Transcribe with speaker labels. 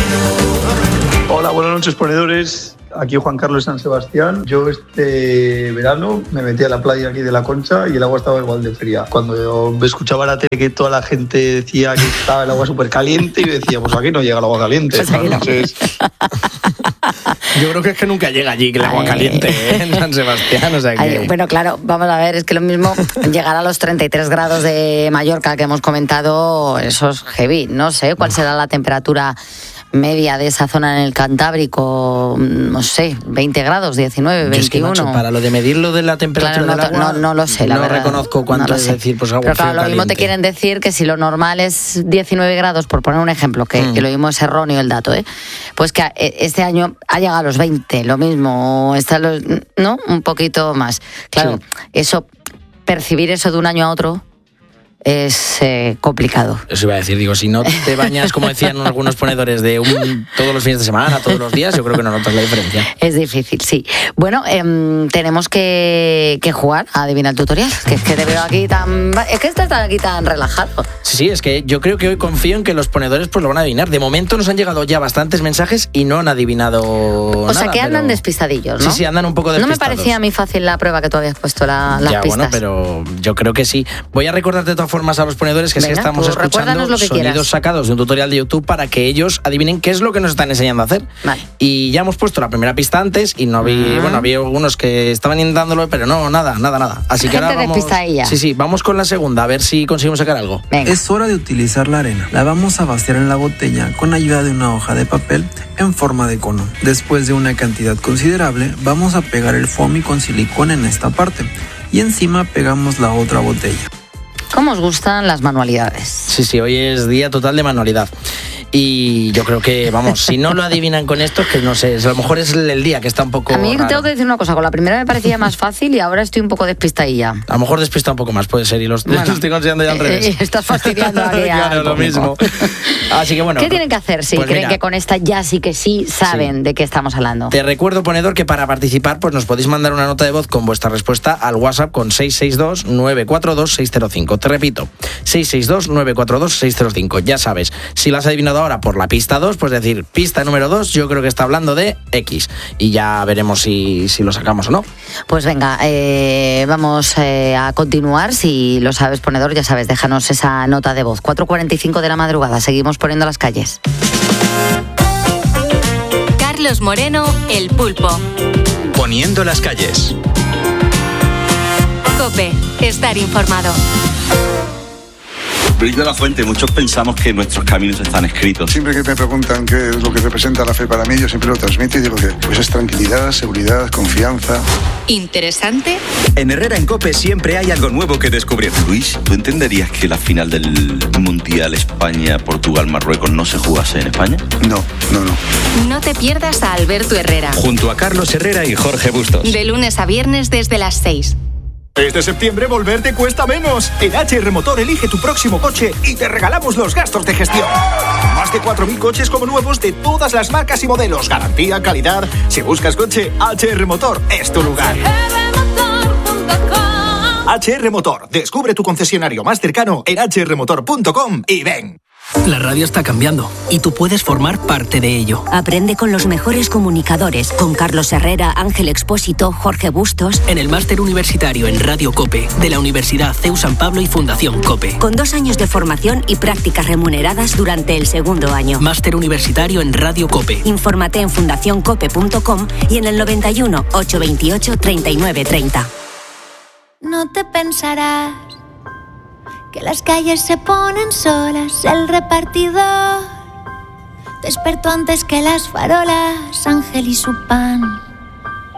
Speaker 1: Hola, buenas noches, ponedores. Aquí Juan Carlos San Sebastián. Yo este verano me metí a la playa aquí de La Concha y el agua estaba igual de fría. Cuando yo escuchaba la tele que toda la gente decía que estaba el agua súper caliente, yo decía, pues aquí no llega el agua caliente.
Speaker 2: Pues aquí no.
Speaker 1: Entonces...
Speaker 3: Yo creo que es que nunca llega allí el agua caliente en San Sebastián. O sea que...
Speaker 2: Bueno, claro, vamos a ver, es que lo mismo llegar a los 33 grados de Mallorca que hemos comentado, eso es heavy. No sé cuál será la temperatura media de esa zona en el Cantábrico, no sé, 20 grados, 19, 21.
Speaker 3: Es que, macho, para lo de medir lo de la temperatura
Speaker 2: claro,
Speaker 3: del agua,
Speaker 2: no lo sé, la verdad.
Speaker 3: No reconozco cuánto es decir, pues agua
Speaker 2: pero claro,
Speaker 3: frío,
Speaker 2: lo mismo
Speaker 3: caliente.
Speaker 2: te quieren decir que si lo normal es 19 grados, por poner un ejemplo, que lo mismo es erróneo el dato, pues que este año ha llegado a los 20, lo mismo, ¿no? Un poquito más. Claro, sí. Percibir eso de un año a otro es complicado.
Speaker 3: Eso iba a decir, digo, si no te bañas, como decían algunos ponedores, todos los fines de semana, todos los días, yo creo que no notas la diferencia.
Speaker 2: Es difícil, sí. Bueno, tenemos que jugar a adivinar el tutorial, que es que te veo aquí es que estás aquí tan relajado.
Speaker 3: Sí, es que yo creo que hoy confío en que los ponedores pues lo van a adivinar. De momento nos han llegado ya bastantes mensajes y no han adivinado nada.
Speaker 2: O sea, que andan despistadillos, ¿no?
Speaker 3: Sí, andan un poco despistados.
Speaker 2: No me parecía a mí fácil la prueba que tú habías puesto, las
Speaker 3: ya,
Speaker 2: pistas.
Speaker 3: Bueno, pero yo creo que sí. Voy a recordarte de todas formas a los ponedores que, venga, es que estamos escuchando sonidos sacados de un tutorial de YouTube para que ellos adivinen qué es lo que nos están enseñando a hacer.
Speaker 2: Vale.
Speaker 3: Y ya hemos puesto la primera pista antes y no vi, había algunos que estaban intentándolo, pero no, nada. Así que ahora vamos. Sí, vamos con la segunda, a ver si conseguimos sacar algo.
Speaker 2: Venga.
Speaker 4: Es hora de utilizar la arena. La vamos a vaciar en la botella con ayuda de una hoja de papel en forma de cono. Después de una cantidad considerable, vamos a pegar el foamy con silicona en esta parte y encima pegamos la otra botella.
Speaker 2: ¿Cómo os gustan las manualidades?
Speaker 3: Sí, hoy es día total de manualidad. Y yo creo que, vamos, si no lo adivinan con esto, que no sé, a lo mejor es el día que está un poco
Speaker 2: A mí
Speaker 3: raro.
Speaker 2: Tengo que decir una cosa, con la primera me parecía más fácil y ahora estoy un poco despistadilla.
Speaker 3: A lo mejor despista un poco más, puede ser, y los estoy considerando ya al revés.
Speaker 2: Estás fastidiando aquí
Speaker 3: claro, lo mismo. Así que bueno.
Speaker 2: ¿Qué tienen que hacer si creen que con esta ya sí que sí saben de qué estamos hablando?
Speaker 3: Te recuerdo, ponedor, que para participar pues nos podéis mandar una nota de voz con vuestra respuesta al WhatsApp con 662-942-605. Te repito, 662-942-605. Ya sabes, si lo has adivinado ahora por la pista 2, pues decir, pista número 2, yo creo que está hablando de X. Y ya veremos si lo sacamos o no.
Speaker 2: Pues venga, vamos a continuar. Si lo sabes, ponedor, ya sabes, déjanos esa nota de voz. 4:45 de la madrugada, seguimos poniendo las calles.
Speaker 5: Carlos Moreno, El Pulpo.
Speaker 6: Poniendo las calles.
Speaker 5: COPE, estar informado.
Speaker 7: Brillo de la Fuente, muchos pensamos que nuestros caminos están escritos.
Speaker 8: Siempre que me preguntan qué es lo que representa la fe para mí, yo siempre lo transmito y digo que pues es tranquilidad, seguridad, confianza.
Speaker 5: ¿Interesante?
Speaker 6: En Herrera en COPE siempre hay algo nuevo que descubrir.
Speaker 7: Luis, ¿tú entenderías que la final del Mundial España-Portugal-Marruecos no se jugase en España?
Speaker 8: No.
Speaker 5: No te pierdas a Alberto Herrera.
Speaker 6: Junto a Carlos Herrera y Jorge Bustos.
Speaker 5: De lunes a viernes desde las 6.
Speaker 9: Este septiembre volver te cuesta menos. En HR Motor elige tu próximo coche y te regalamos los gastos de gestión. Más de 4.000 coches como nuevos de todas las marcas y modelos. Garantía, calidad. Si buscas coche, HR Motor es tu lugar. HR Motor. Descubre tu concesionario más cercano en hrmotor.com y ven.
Speaker 10: La radio está cambiando y tú puedes formar parte de ello.
Speaker 11: Aprende con los mejores comunicadores, con Carlos Herrera, Ángel Expósito, Jorge Bustos.
Speaker 10: En el máster universitario en Radio COPE de la Universidad CEU San Pablo y Fundación COPE.
Speaker 11: Con 2 años de formación y prácticas remuneradas durante el segundo año.
Speaker 10: Máster universitario en Radio COPE.
Speaker 11: Infórmate en fundacioncope.com y en el 91 828 3930.
Speaker 12: No te pensarás que las calles se ponen solas, el repartidor despertó antes que las farolas, Ángel y su pan.